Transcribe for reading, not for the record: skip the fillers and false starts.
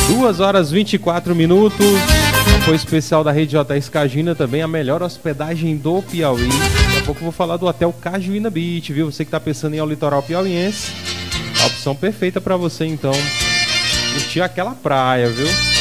2h24. Foi especial da Rede J Escagina também, a melhor hospedagem do Piauí. Daqui a pouco eu vou falar do Hotel Cajuína Beach, viu? Você que tá pensando em ir ao litoral piauiense, a opção perfeita para você então curtir aquela praia, viu?